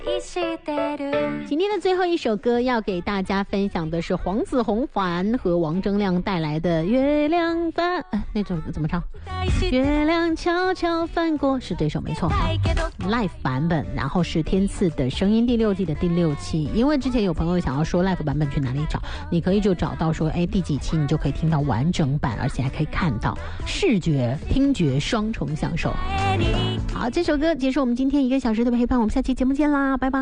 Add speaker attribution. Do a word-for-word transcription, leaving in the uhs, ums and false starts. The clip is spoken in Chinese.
Speaker 1: 今天的最后一首歌要给大家分享的是黄子弘凡和王铮亮带来的《月亮翻》，哎，那首怎么唱？月亮悄悄翻过，是这首没错 ，Live 版本，然后是天赐的声音第六季的第六期。因为之前有朋友想要说 Live 版本去哪里找，你可以就找到说，哎，第几期你就可以听到完整版，而且还可以看到视觉、听觉双重享受。好，这首歌结束我们今天一个小时的陪伴，我们下期节目见啦，拜拜。